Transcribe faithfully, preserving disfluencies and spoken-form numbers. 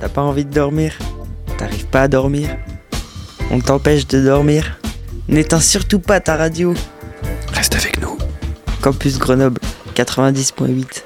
T'as pas envie de dormir? T'arrives pas à dormir? On t'empêche de dormir? N'éteins surtout pas ta radio. Reste avec nous. Campus Grenoble, quatre-vingt-dix point huit.